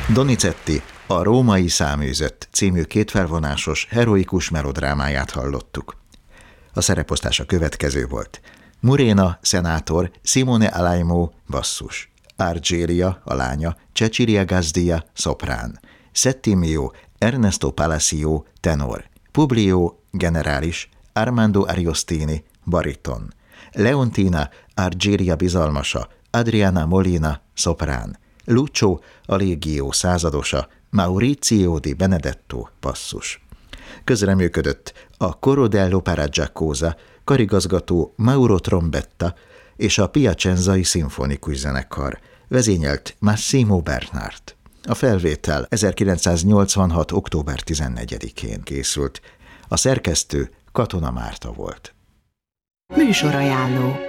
Donizetti a Római száműzött című kétfelvonásos, heroikus melodrámáját hallottuk. A szereposztás a következő volt. Murena, szenátor, Simone Alaimo, basszus. Argelia, a lánya, Cecilia Gazdia, szoprán. Settimio, Ernesto Palacio, tenor. Publio, generális, Armando Ariostini, bariton. Leontina, Argelia bizalmasa, Adriana Molina, szoprán. Lucio, a légió századosa, Maurizio di Benedetto, basszus. Közreműködött a Coro dell'Opera Giacosa, karigazgató Mauro Trombetta és a Piacenzai Szimfonikus Zenekar, vezényelt Massimo Bernard. A felvétel 1986. október 14-én készült. A szerkesztő Katona Márta volt. Műsorajánló.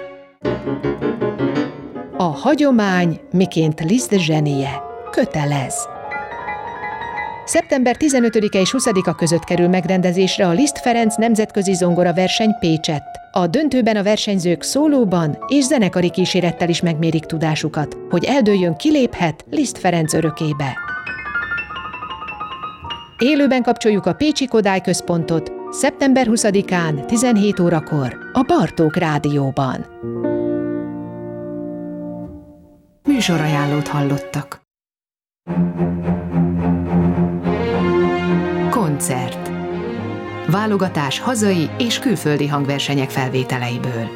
A hagyomány, miként Liszt zsenie, kötelez. Szeptember 15-e és 20-a között kerül megrendezésre a Liszt Ferenc nemzetközi zongoraverseny Pécsett. A döntőben a versenyzők szólóban és zenekari kísérettel is megmérik tudásukat, hogy eldőljön, kiléphet Liszt Ferenc örökébe. Élőben kapcsoljuk a Pécsi Kodály Központot szeptember 20-án 17 órakor a Bartók Rádióban. Műsorajánlót hallottak. Koncert. Válogatás hazai és külföldi hangversenyek felvételeiből.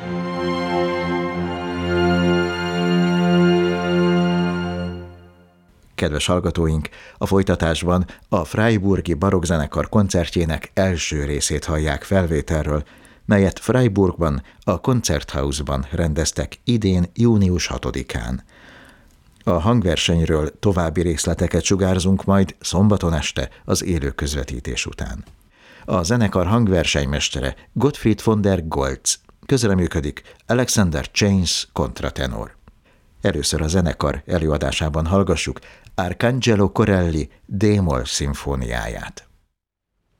Kedves hallgatóink, a folytatásban a Freiburgi Barokkzenekar koncertjének első részét hallják felvételről, melyet Freiburgban, a Konzerthausban rendeztek idén június 6-án. A hangversenyről további részleteket sugárzunk majd szombaton este az élő közvetítés után. A zenekar hangversenymestere Gottfried von der Goltz, közreműködik Alexander Chains kontratenor. Először a zenekar előadásában hallgassuk Arcangelo Corelli D-moll szimfóniáját.